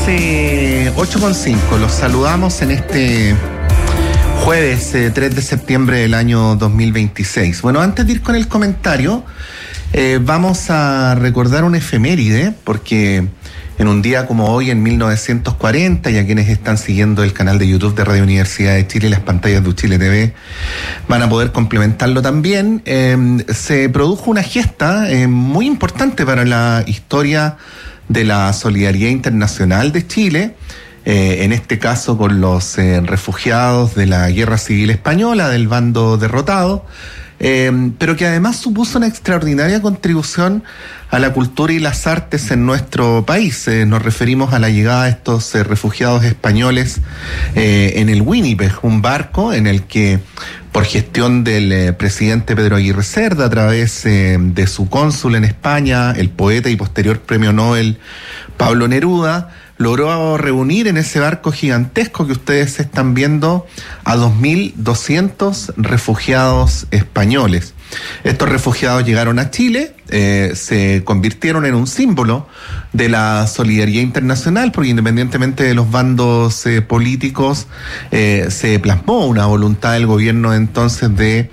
8:05. Los saludamos en este jueves 3 de septiembre del año 2026. Bueno, antes de ir con el comentario, vamos a recordar una efeméride, porque en un día como hoy, en 1940, y a quienes están siguiendo el canal de YouTube de Radio Universidad de Chile y las pantallas de Chile TV van a poder complementarlo también, se produjo una gesta muy importante para la historia de la solidaridad internacional de Chile, en este caso con los refugiados de la Guerra Civil Española, del bando derrotado, pero que además supuso una extraordinaria contribución a la cultura y las artes en nuestro país. Nos referimos a la llegada de estos refugiados españoles en el Winnipeg, un barco en el que, por gestión del presidente Pedro Aguirre Cerda, a través de su cónsul en España, el poeta y posterior premio Nobel Pablo Neruda, logró reunir en ese barco gigantesco que ustedes están viendo a 2.200 refugiados españoles. Estos refugiados llegaron a Chile, se convirtieron en un símbolo de la solidaridad internacional, porque independientemente de los bandos políticos, se plasmó una voluntad del gobierno entonces de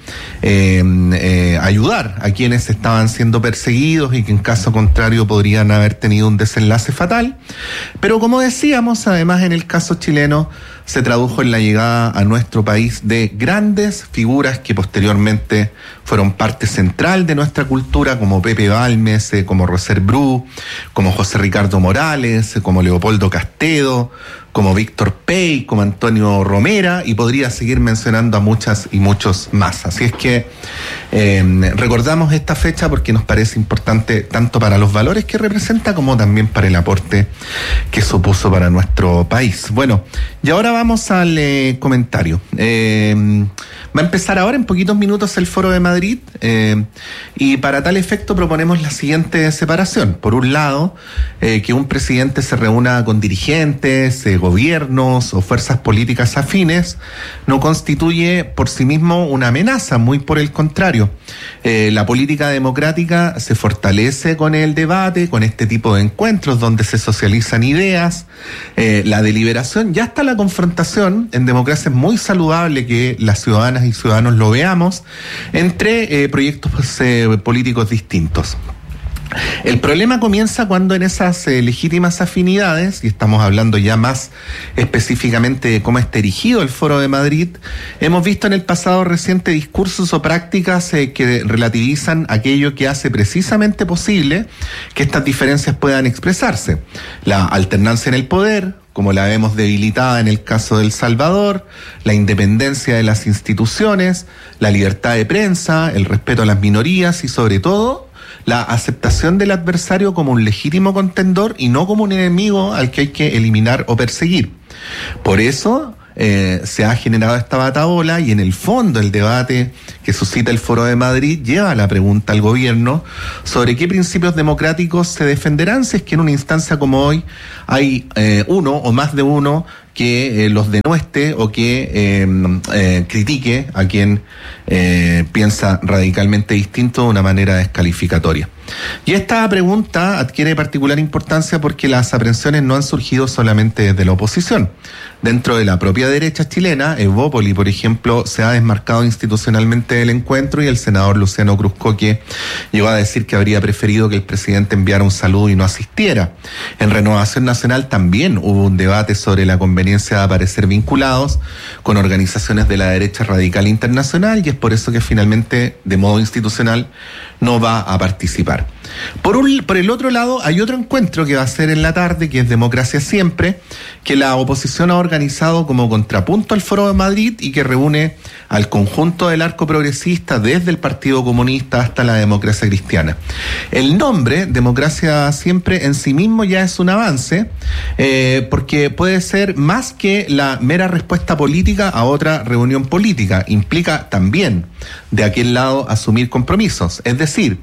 ayudar a quienes estaban siendo perseguidos y que en caso contrario podrían haber tenido un desenlace fatal. Pero como decíamos, además en el caso chileno, se tradujo en la llegada a nuestro país de grandes figuras que posteriormente fueron parte central de nuestra cultura, como Pepe Balmes, como Roser Bru, como José Ricardo Morales, como Leopoldo Castedo, como Víctor Pey, como Antonio Romera, y podría seguir mencionando a muchas y muchos más. Así es que recordamos esta fecha porque nos parece importante tanto para los valores que representa como también para el aporte que supuso para nuestro país. Bueno, y ahora vamos al comentario. Va a empezar ahora en poquitos minutos el Foro de Madrid, y para tal efecto proponemos la siguiente separación. Por un lado, que un presidente se reúna con dirigentes, gobiernos o fuerzas políticas afines no constituye por sí mismo una amenaza, muy por el contrario. La política democrática se fortalece con el debate, con este tipo de encuentros donde se socializan ideas, la deliberación y hasta la confrontación. En democracia es muy saludable que las ciudadanas y ciudadanos lo veamos entre proyectos políticos distintos. El problema comienza cuando en esas legítimas afinidades, y estamos hablando ya más específicamente de cómo está erigido el Foro de Madrid, hemos visto en el pasado reciente discursos o prácticas que relativizan aquello que hace precisamente posible que estas diferencias puedan expresarse. La alternancia en el poder, como la vemos debilitada en el caso de El Salvador, la independencia de las instituciones, la libertad de prensa, el respeto a las minorías y sobre todo la aceptación del adversario como un legítimo contendor y no como un enemigo al que hay que eliminar o perseguir. Por eso se ha generado esta batahola y en el fondo el debate que suscita el Foro de Madrid lleva a la pregunta al gobierno sobre qué principios democráticos se defenderán si es que en una instancia como hoy hay uno o más de uno que los denueste o que critique a quien piensa radicalmente distinto de una manera descalificatoria. Y esta pregunta adquiere particular importancia porque las aprehensiones no han surgido solamente desde la oposición. Dentro de la propia derecha chilena, Evópoli, por ejemplo, se ha desmarcado institucionalmente del encuentro y el senador Luciano Cruzcoque llegó a decir que habría preferido que el presidente enviara un saludo y no asistiera. En Renovación Nacional también hubo un debate sobre la conveniencia de aparecer vinculados con organizaciones de la derecha radical internacional y es por eso que finalmente, de modo institucional, no va a participar. Por el otro lado, hay otro encuentro que va a ser en la tarde, que es Democracia Siempre, que la oposición ha organizado como contrapunto al Foro de Madrid y que reúne al conjunto del arco progresista, desde el Partido Comunista hasta la Democracia Cristiana. El nombre, Democracia Siempre, en sí mismo ya es un avance, porque puede ser más que la mera respuesta política a otra reunión política. Implica también, de aquel lado, asumir compromisos. Es decir,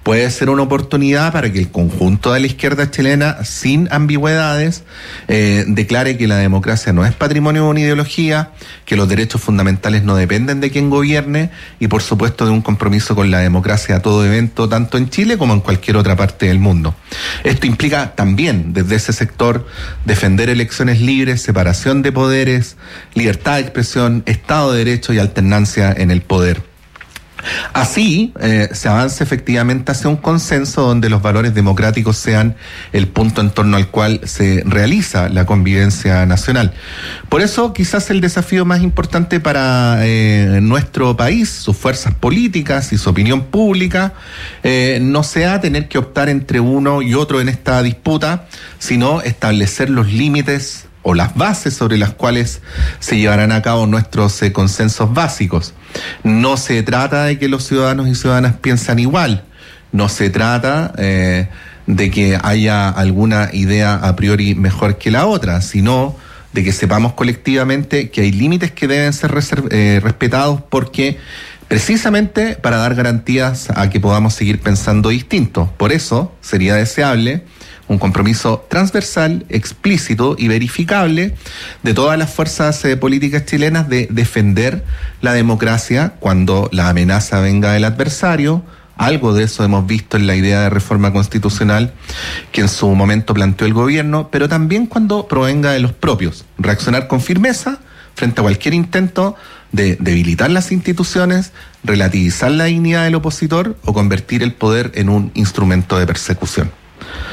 puede ser una oportunidad para que el conjunto de la izquierda chilena, sin ambigüedades, declare que la democracia no es patrimonio de una ideología, que los derechos fundamentales no dependen de quien gobierne y, por supuesto, de un compromiso con la democracia a todo evento, tanto en Chile como en cualquier otra parte del mundo. Esto implica también, desde ese sector, defender elecciones libres, separación de poderes, libertad de expresión, Estado de Derecho y alternancia en el poder. Así se avanza efectivamente hacia un consenso donde los valores democráticos sean el punto en torno al cual se realiza la convivencia nacional. Por eso quizás el desafío más importante para nuestro país, sus fuerzas políticas y su opinión pública, no sea tener que optar entre uno y otro en esta disputa, sino establecer los límites o las bases sobre las cuales se llevarán a cabo nuestros consensos básicos. No se trata de que los ciudadanos y ciudadanas piensan igual, no se trata de que haya alguna idea a priori mejor que la otra, sino de que sepamos colectivamente que hay límites que deben ser respetados porque precisamente para dar garantías a que podamos seguir pensando distinto. Por eso sería deseable un compromiso transversal, explícito y verificable de todas las fuerzas políticas chilenas de defender la democracia cuando la amenaza venga del adversario. Algo de eso hemos visto en la idea de reforma constitucional que en su momento planteó el gobierno, pero también cuando provenga de los propios. Reaccionar con firmeza frente a cualquier intento de debilitar las instituciones, relativizar la dignidad del opositor o convertir el poder en un instrumento de persecución.